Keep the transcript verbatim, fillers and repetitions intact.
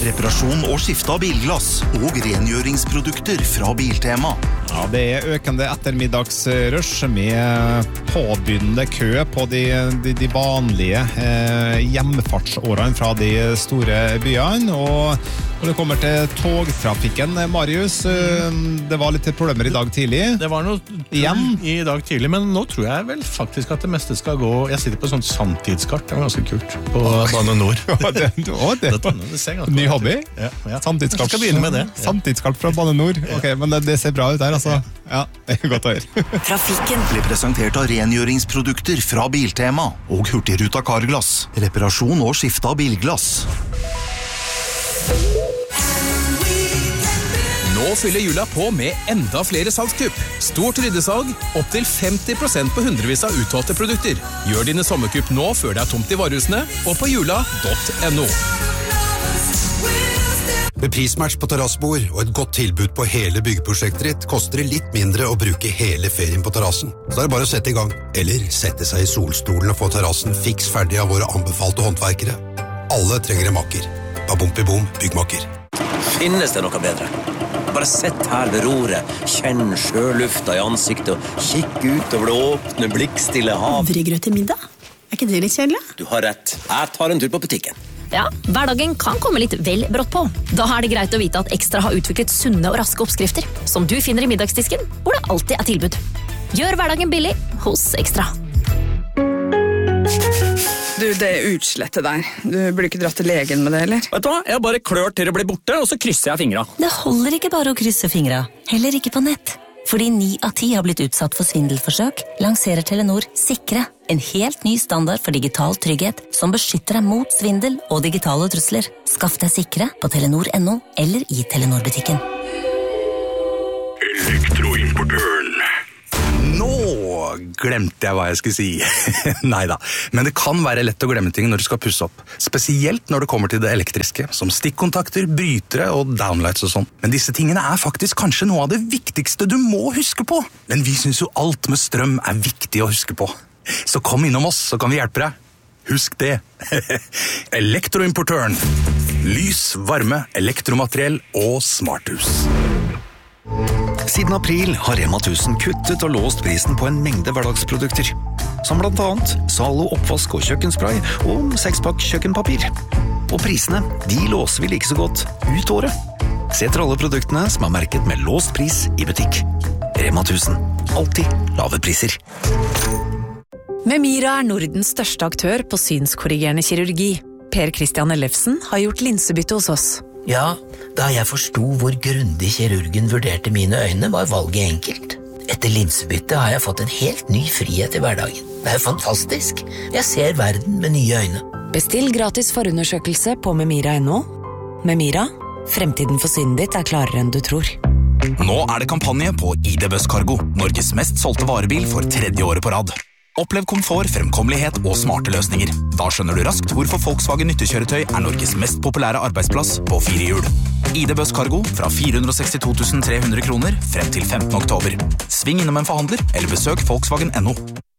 reparasjon og skifte av bilglass og rengjøringsprodukter fra Biltema. Ja, det er økende ettermiddagsrush med påbegynnende kø på de, de, de vanlige eh, hjemfartsårene fra de store byene, og når det kommer til togtrafikken, Marius, det var litt problemer i dag tidlig. Det var noe igjen i dag tidlig, men nå tror jeg vel faktisk at det meste skal gå. Jeg sitter på et sånt sanntidskart, det var ganske kult, på Bane Nord. Å, det, å, det. det, det ser ganske Ny hobby? Ja, ja. Sanntidskart. Jeg skal begynne med det. Ja. Sanntidskart fra Bane Nord. Ok, men det, det ser bra ut der, altså. Ja, det er godt å høre. Trafikken ble presentert av rengjøringsprodukter fra Biltema og Hurtigruta Carglass. Reparasjon og skifte av bilglass. Nå fyller jula på med enda flere salgskupp. Stort ryddesalg, opp til femti prosent på hundrevis av utvalgte produkter. Gjør dine sommerkupp nå før det er tomt i varehusene, og på jula punktum no. Med prismatch på terrassbord og et godt tilbud på hele byggeprosjektet ditt, koster det litt mindre å bruke hele ferien på terrassen. Så er det bare å sette i gang, eller sette seg i solstolen og få terrassen fiks ferdig av våre anbefalte håndverkere. Alle trenger en makker. Babumpi-bom, byggmakker. Finnes det noe bedre? Bare sett her ved roret, kjenn sjølufta i ansiktet og kikk ut over det åpne, blikkstille hav. Havregrøt til middag? Er ikke det litt kjedelig? Du har rett. Jeg tar en tur på butikken. Ja, hverdagen kan komme litt vel brått på. Da er det greit å vite at Ekstra har utviklet sunne og raske oppskrifter, som du finner i middagsdisken, hvor det alltid er tilbud. Gjør hverdagen billig hos Ekstra. Du, det er utslettet der. Du burde ikke dratt til legen med det, eller? Vet du hva? Jeg bare klør til det blir borte, og så krysser jeg fingra. Det holder ikke bare å krysse fingra, heller ikke på nett. Fordi ni av ti har blitt utsatt for svindelforsøk, lanserer Telenor Sikre, en helt ny standard for digital trygghet som beskytter deg mot svindel og digitale trusler. Skaff deg Sikre på telenor punktum no eller i Telenor-butikken. Elektroimportøren. Nå glemte jeg hva jeg skulle si. Neida, men det kan være lett å glemme ting når du skal pusse opp. Spesielt når det kommer til det elektriske, som stikkontakter, brytere og downlights og sånn. Men disse tingene er faktisk kanskje noe av det viktigste du må huske på. Men vi synes jo alt med strøm er viktig å huske på. Så kom innom oss, så kan vi hjelpe deg. Husk det. Elektroimportøren. Lys, varme, elektromateriell og smarthus. Siden april har Rema tusen kuttet og låst prisen på en mengde hverdagsprodukter, som blant annet Zalo oppvask og kjøkkenspray og sekspakk kjøkkenpapir. Og prisene, de låser vi like så godt ut året. Se etter alle produktene som er merket med låst pris i butikk. Rema tusen, alltid lave priser. Memira er Nordens største aktør på synskorrigerende kirurgi. Per Christian Ellefsen har gjort linsebytte hos oss. Ja, da jeg forstod hvor grundig kirurgen vurderte mine øyne, var valget enkelt. Etter linsebytte har jeg fått en helt ny frihet i hverdagen. Det er fantastisk. Jeg ser verden med nye øyne. Bestill gratis forundersøkelse på memira punktum no. Memira, fremtiden for synet ditt er klarere enn du tror. Nå er det kampanje på I D Buss Cargo, Norges mest solgte varebil for tredje året på rad. Opplev komfort, fremkommelighet og smarte løsninger. Da skjønner du raskt hvorfor Volkswagen nyttekjøretøy er Norges mest populære arbeidsplass på fire hjul. I D Buss Cargo fra fire hundre og sekstito tusen tre hundre kroner frem til femtende oktober. Sving innom en forhandler eller besøk Volkswagen punktum no.